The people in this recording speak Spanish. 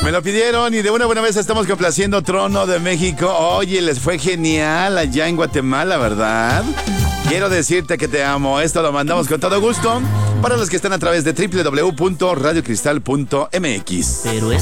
Me lo pidieron y de una buena vez estamos complaciendo Trono de México. Oye, les fue genial allá en Guatemala, ¿verdad? Quiero decirte que te amo. Esto lo mandamos con todo gusto para los que están a través de www.radiocristal.mx. Pero es